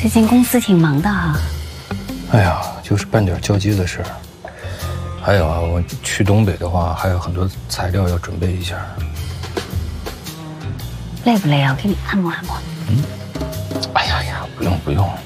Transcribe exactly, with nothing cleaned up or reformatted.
最近公司挺忙的哈。 哎呀，就是办点交接的事儿。还有啊，我去东北的话，还有很多材料要准备一下。 累不累啊？我给你按摩按摩。 嗯。哎呀呀，不用不用。